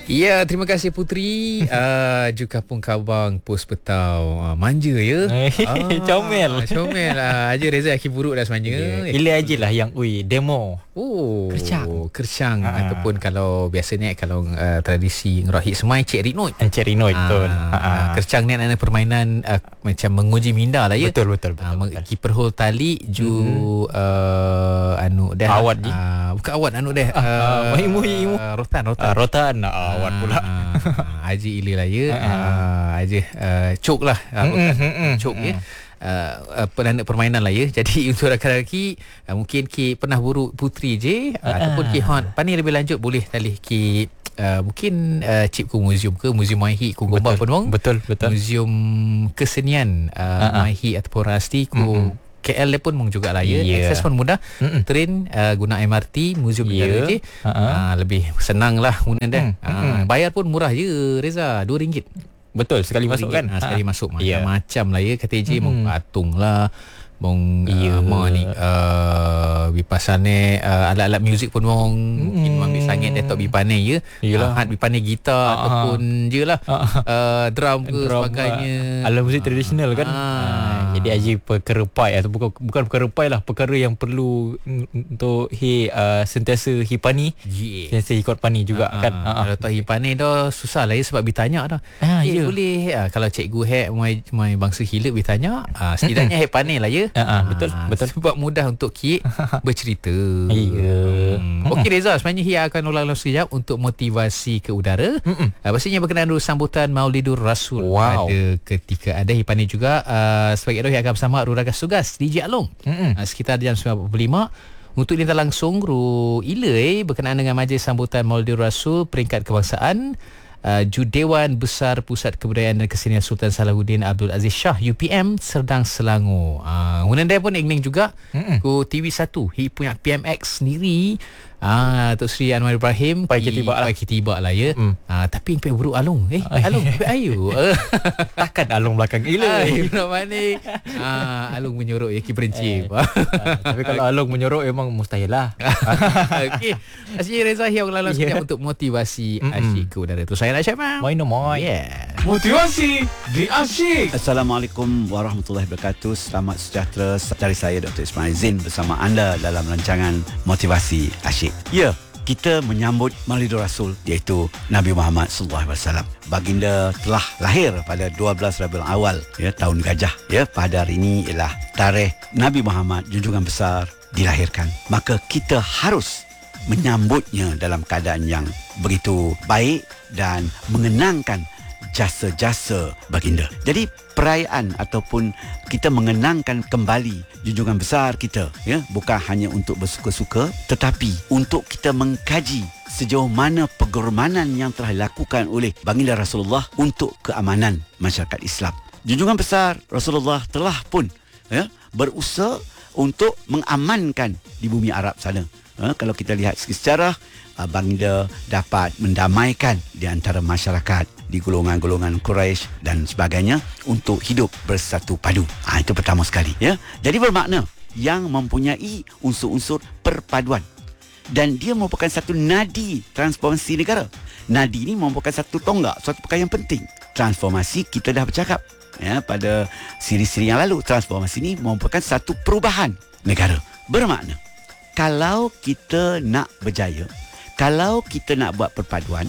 Ya, terima kasih Putri. Juga pun kabang pos petau. Manja ya. Comel. Comel lah. Aja Reza akhir buruk dah sebenarnya. Pilih aje lah yang demo. Kercang ataupun kalau biasanya kalau tradisi ngerohik semai Cik Rinoi. Cik Rinoi betul. Kercang ni ada permainan macam menguji minda lah ya. Betul. Keeper hole tali anu dah. Awat je. Bukan awat anu dah. Imu. Rotan. Awat pula. Haji Ili lah ya. Haji cok lah. Cok ya. Permainan lah ya. Jadi untuk rakan lelaki mungkin Ki pernah buruk Putri je ataupun Ki Hon pani lebih lanjut boleh talih Ki mungkin Cip ku museum ke Museum Maihi ku Gombak Penong. Betul. Museum Kesenian Maihi ataupun Rasti ku KL pun mung jugalah ya. Akses pun mudah. Train guna MRT Museum Negara je. Lebih senang lah guna dah. Bayar pun murah je Reza, RM2. Betul, sekali masuk kan. Sekali masuk macam-macam lah ya. KTJ mung patung lah. Mong ni bipasane alat-alat muzik pun mong ambil sangat laptop bipane ya. Hat bipane gitar ataupun jelah drum ke sebagainya. Alat muzik tradisional kan. Jadi aja perkara pai atau bukan perkara pai lah, perkara yang perlu untuk sentiasa hipani. Sentiasa ikut pani juga kan. Kalau tak hipani dah susah lah ya sebab ditanya dah. Boleh kalau cikgu mai bangsa hidup ditanya setidaknya hipani lah ya. Betul. Sebab mudah untuk Ki bercerita. Okey Reza, sebenarnya Hia akan ulang sekejap untuk motivasi ke udara. Pastinya berkenaan dulu sambutan Maulidur Rasul pada ketika ada Hipani juga. Sebagai Hia akan bersama Ruragas Tugas DJ Along sekitar jam 9.45 untuk dinta langsung Ila berkenaan dengan majlis sambutan Maulidur Rasul peringkat kebangsaan. Judewan Besar Pusat Kebudayaan dan Kesenian Sultan Salahuddin Abdul Aziz Shah UPM Serdang Selangor. Kemudian dia pun ingin juga ku TV1 hi punya PMX sendiri. Tok Sri Anwar Ibrahim pai tiba lah ya. Tapi impi buruk Along. Along ayo. Takkan Along belakang gila. Nak mana? Along menyorok ya Ki Perencip. Tapi kalau Along menyorok memang mustahil lah. Okey. Asyik Reza Hiau lalu sekejap untuk motivasi asyik ke udara tu. Saya nak share mam. Motivasi di Asyik. Assalamualaikum warahmatullahi wabarakatuh. Selamat sejahtera dari saya Dr. Ismail Zain bersama anda dalam rancangan Motivasi Asyik. Ya, kita menyambut Maulidur Rasul iaitu Nabi Muhammad sallallahu alaihi wasallam. Baginda telah lahir pada 12 Rabiul Awal ya, tahun gajah ya. Pada hari ini ialah tarikh Nabi Muhammad junjungan besar dilahirkan. Maka kita harus menyambutnya dalam keadaan yang begitu baik dan mengenangkan jasa-jasa baginda. Jadi perayaan ataupun kita mengenangkan kembali junjungan besar kita ya, bukan hanya untuk bersuka-suka tetapi untuk kita mengkaji sejauh mana pengorbanan yang telah dilakukan oleh baginda Rasulullah untuk keamanan masyarakat Islam. Junjungan besar Rasulullah telah pun ya, berusaha untuk mengamankan di bumi Arab sana. Kalau kita lihat segi sejarah, baginda dapat mendamaikan di antara masyarakat di golongan-golongan Quraisy dan sebagainya untuk hidup bersatu padu. Itu pertama sekali ya. Jadi bermakna yang mempunyai unsur-unsur perpaduan dan dia merupakan satu nadi transformasi negara. Nadi ini merupakan satu tonggak, suatu perkara yang penting. Transformasi kita dah bercakap ya pada siri-siri yang lalu. Transformasi ini merupakan satu perubahan negara. Bermakna kalau kita nak berjaya, kalau kita nak buat perpaduan,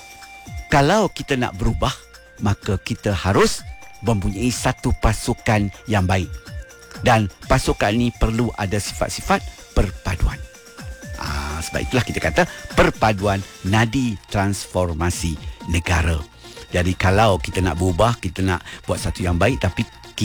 kalau kita nak berubah, maka kita harus mempunyai satu pasukan yang baik. Dan pasukan ini perlu ada sifat-sifat perpaduan. Sebab itulah kita kata perpaduan nadi transformasi negara. Jadi kalau kita nak berubah, kita nak buat satu yang baik tapi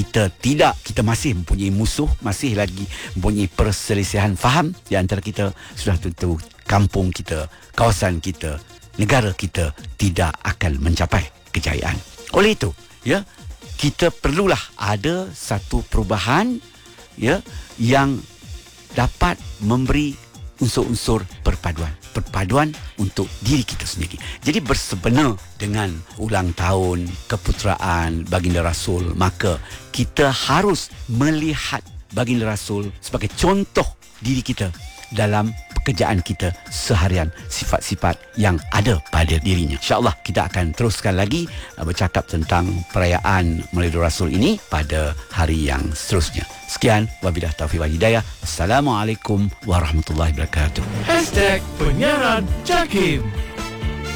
kita masih mempunyai musuh, masih lagi mempunyai perselisihan faham di antara kita, sudah tentu kampung kita, kawasan kita, negara kita tidak akan mencapai kejayaan. Oleh itu, ya, kita perlulah ada satu perubahan ya yang dapat memberi unsur-unsur perpaduan untuk diri kita sendiri. Jadi bersebenar dengan ulang tahun keputeraan baginda Rasul, maka kita harus melihat baginda Rasul sebagai contoh diri kita dalam pekerjaan kita seharian, sifat-sifat yang ada pada dirinya. InsyaAllah kita akan teruskan lagi bercakap tentang perayaan Maulidur Rasul ini pada hari yang seterusnya. Sekian, wabillahi taufiq wal hidayah. Assalamualaikum warahmatullahi wabarakatuh. #penyiaran Jakim.